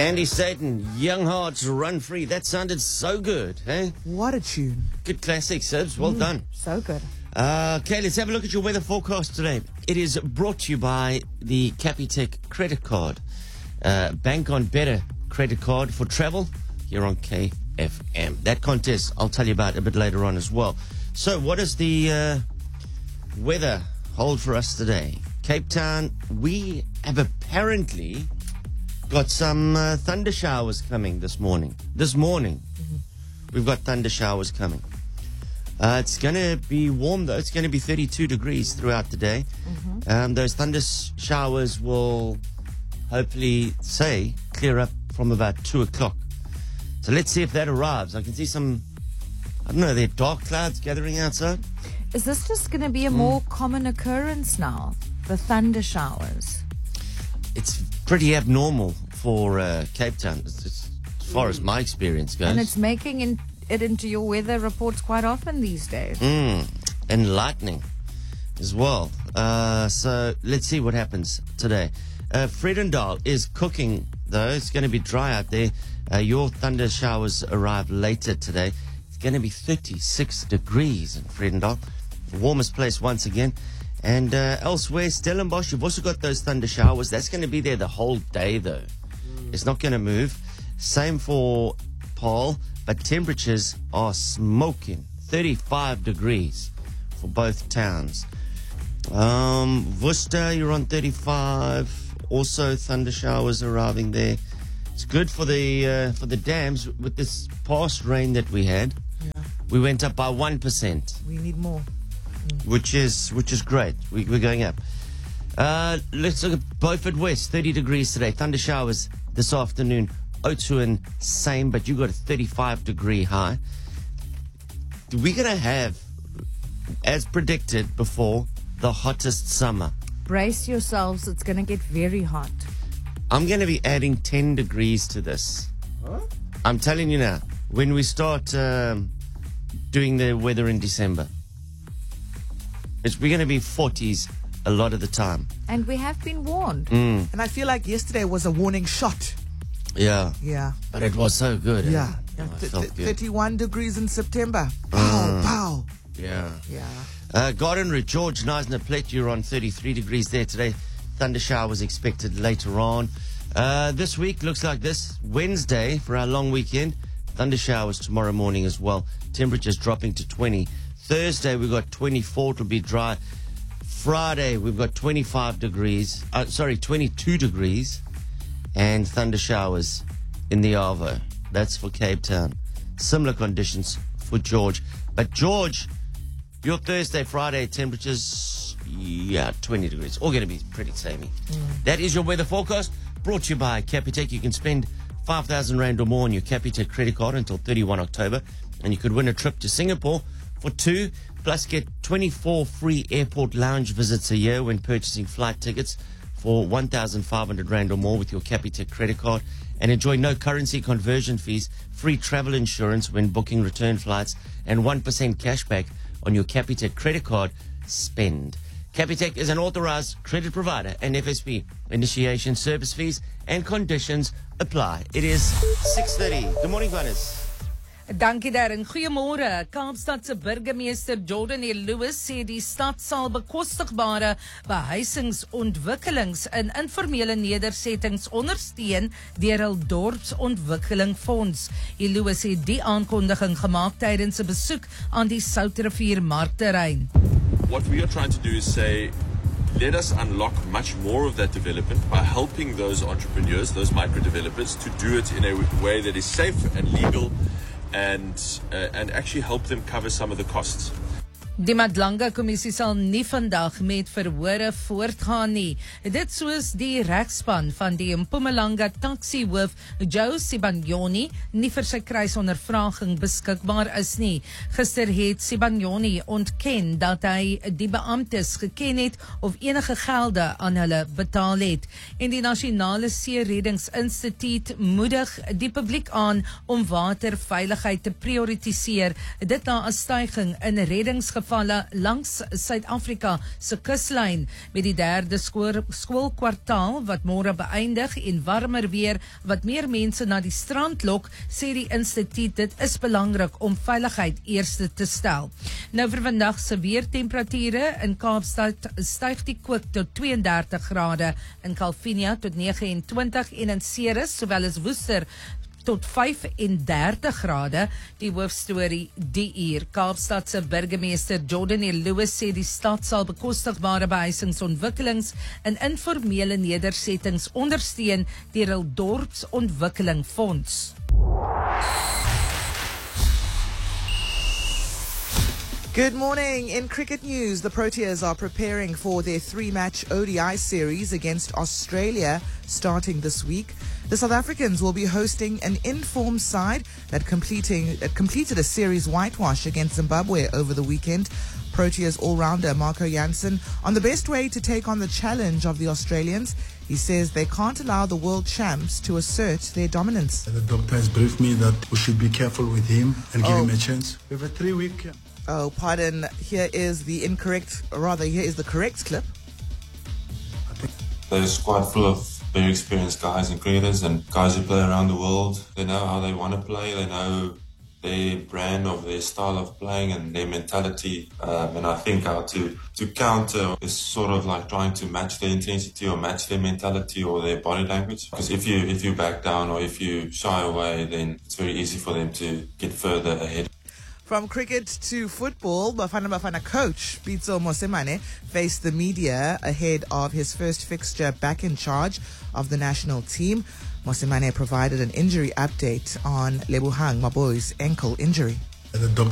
Candy Staten, Young Hearts Run Free. That sounded so good, eh? What a tune. Good classic, Sibs. Well done. So good. Okay, let's have a look at your weather forecast today. It is brought to you by the Capitec credit card. Bank on Better credit card for travel here on KFM. That contest I'll tell you about a bit later on as well. So what does the weather hold for us today? Cape Town, we have apparently got some thunder showers coming this morning. We've got thunder showers coming. It's going to be warm, though. It's going to be 32 degrees throughout the day. Those thunder showers will hopefully, clear up from about 2 o'clock. So let's see if that arrives. I can see some, I don't know, there are dark clouds gathering outside. Is this just going to be a more common occurrence now? The thunder showers? It's pretty abnormal for Cape Town, as far as my experience goes. And it's making it into your weather reports quite often these days. And lightning as well. So let's see what happens today. Vredendal is cooking, though. It's going to be dry out there. Your thunder showers arrive later today. It's going to be 36 degrees in Vredendal. The warmest place once again. And elsewhere, Stellenbosch, you've also got those thunder showers. That's going to be there the whole day, though. It's not going to move. Same for Paarl, but temperatures are smoking. 35 degrees for both towns. Worcester, you're on 35. Also, thunder showers arriving there. It's good for the dams with this past rain that we had. Yeah. We went up by 1%. We need more. Which is great. We're going up. Let's look at Beaufort West, 30 degrees today. Thunder showers this afternoon. Oudtshoorn, same, but you got a 35-degree high. We're going to have, as predicted before, the hottest summer. Brace yourselves. It's going to get very hot. I'm going to be adding 10 degrees to this. Huh? I'm telling you now, when we start doing the weather in December, we're going to be 40s a lot of the time. And we have been warned. And I feel like yesterday was a warning shot. Yeah. Yeah. But it was so good. Yeah. Oh, it felt good. 31 degrees in September. Pow, pow. Yeah. Yeah. Garden Route, George Neisner Plet, you're on 33 degrees there today. Thunder showers expected later on. This week looks like this. Wednesday for our long weekend. Thunder showers tomorrow morning as well. Temperatures dropping to 20. Thursday we've got 24. It'll be dry. Friday we've got 22 degrees. And thunder showers in the Arvo. That's for Cape Town. Similar conditions for George. But George, your Thursday, Friday temperatures, 20 degrees. All going to be pretty samey. That is your weather forecast, brought to you by Capitec. You can spend 5,000 Rand or more on your Capitec credit card until 31 October. And you could win a trip to Singapore for 2, plus get 24 free airport lounge visits a year when purchasing flight tickets for 1,500 Rand or more with your Capitec credit card, and enjoy no currency conversion fees, free travel insurance when booking return flights, and 1% cashback on your Capitec credit card spend. Capitec is an authorized credit provider, and FSP initiation service fees and conditions apply. It is 6:30. Good morning, Vanessa. Dankie Darren. Goeiemôre. Kaapstad se burgemeester Jordan E. Lewis sê die stad sal bekostigbare behuisingsontwikkelings in informele nedersettings ondersteun deur hul dorpsontwikkelingfonds. E. Lewis het die aankondiging gemaak tydens 'n besoek aan die Soutrivier markterrein. What we are trying to do is say, let us unlock much more of that development by helping those entrepreneurs, those micro-developers, to do it in a way that is safe and legal, and actually help them cover some of the costs. Die Madlanga kommissie sal nie vandag met verhore voortgaan nie. Dit soos die regspan van die Mpumalanga taxi-hoof Joe Sibanyoni nie vir sy kruisondervraging beskikbaar is nie. Gister het Sibanyoni ontken dat hy die beamptes geken het of enige gelde aan hulle betaal het. En die Nasionale See-reddingsinstituut moedig die publiek aan om waterveiligheid te prioritiseer, dit na 'n stygings in reddingsgevalle gevalle langs Suid-Afrika se kuslyn met die derde skoolkwartaal wat môre beëindig en warmer weer wat meer mense na die strand lok, sê die instituut dit is belangrik om veiligheid eerste te stel. Nou vir vandag se weertemperature in Kaapstad styg die kook tot 32 grade, in Kalvinia tot 29 en in Ceres sowel as Woester tot 35 grade, die hoofstorie die uur. Kaapstad se burgemeester Jordan E. Lewis sê die stad sal bekostigbare behuisingsontwikkelings en informele nedersettings ondersteun deur hul dorpsontwikkeling fonds. Good morning. In cricket news, the Proteas are preparing for their 3-match ODI series against Australia starting this week. The South Africans will be hosting an informed side that completed a series whitewash against Zimbabwe over the weekend. Proteas all-rounder Marco Jansen on the best way to take on the challenge of the Australians. He says they can't allow the world champs to assert their dominance. The doctor has briefed me that we should be careful with him and give him a chance. We have a 3-week... Oh, pardon. Here is the correct clip. They're a squad full of very experienced guys and cricketers and guys who play around the world. They know how they want to play. They know their brand of their style of playing and their mentality. And I think how to counter is sort of like trying to match their intensity or match their mentality or their body language. Because if you back down or if you shy away, then it's very easy for them to get further ahead. From cricket to football, Bafana coach Pitso Mosemane faced the media ahead of his first fixture back in charge of the national team. Mosemane provided an injury update on Lebohang Maboi's ankle injury. The doctor